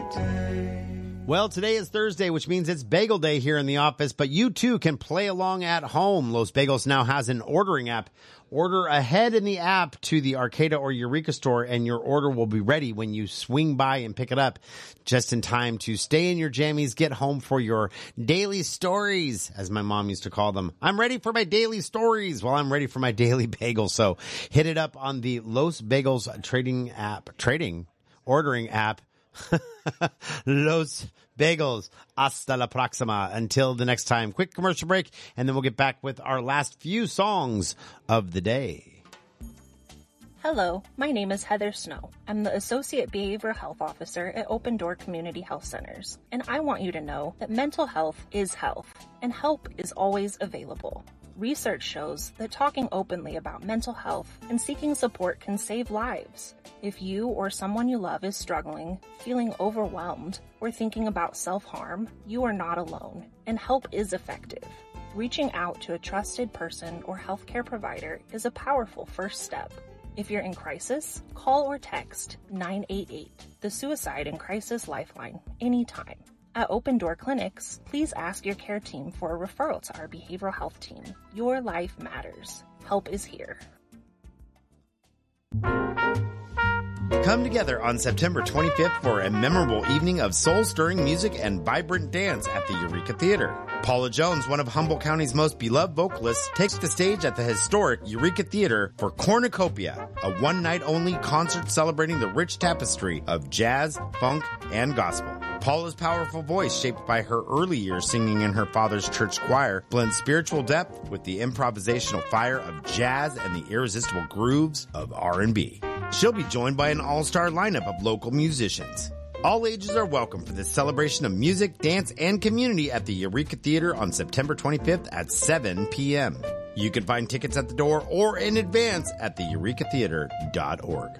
Well, today is Thursday, which means it's Bagel Day here in the office, but you too can play along at home. Los Bagels now has an ordering app. Order ahead in the app to the Arcata or Eureka store, and your order will be ready when you swing by and pick it up just in time to stay in your jammies, get home for your daily stories, as my mom used to call them. I'm ready for my daily stories. Well, I'm ready for my daily bagel. So hit it up on the Los Bagels ordering app. Los Bagels. Hasta la próxima. Until the next time. Quick commercial break, and then we'll get back with our last few songs of the day. Hello, my name is Heather Snow. I'm the Associate Behavioral Health Officer at Open Door Community Health Centers, and I want you to know that mental health is health, and help is always available. Research shows that talking openly about mental health and seeking support can save lives. If you or someone you love is struggling, feeling overwhelmed, or thinking about self-harm, you are not alone, and help is effective. Reaching out to a trusted person or healthcare provider is a powerful first step. If you're in crisis, call or text 988, the Suicide and Crisis Lifeline, anytime. At Open Door Clinics, please ask your care team for a referral to our behavioral health team. Your life matters. Help is here. Come together on September 25th for a memorable evening of soul-stirring music and vibrant dance at the Eureka Theater. Paula Jones, one of Humboldt County's most beloved vocalists, takes the stage at the historic Eureka Theater for Cornucopia, a one-night-only concert celebrating the rich tapestry of jazz, funk, and gospel. Paula's powerful voice, shaped by her early years singing in her father's church choir, blends spiritual depth with the improvisational fire of jazz and the irresistible grooves of R&B. She'll be joined by an all-star lineup of local musicians. All ages are welcome for this celebration of music, dance, and community at the Eureka Theater on September 25th at 7 p.m. You can find tickets at the door or in advance at theurecatheater.org.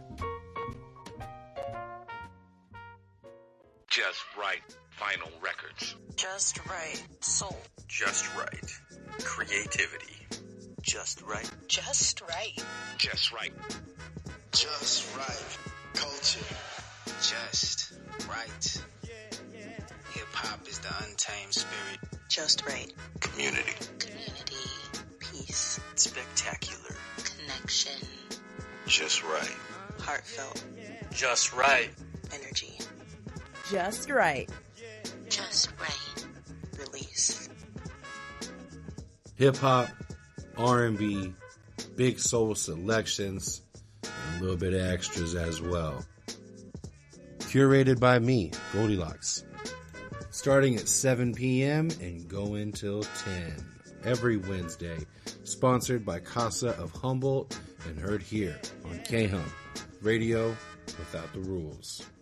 Just right. Vinyl records. Just right. Soul. Just right. Creativity. Just right. Just right. Just right. Just right. Culture. Just right. Hip-hop is the untamed spirit. Just right. Community. Community. Peace. Spectacular. Connection. Just right. Heartfelt. Just right. Energy. Just right. Just right. Release. Hip-hop, R&B, big soul selections, and a little bit of extras as well. Curated by me, Goldilocks. Starting at 7 p.m. and going till 10 every Wednesday. Sponsored by Casa of Humboldt and heard here on K-Hum, radio without the rules.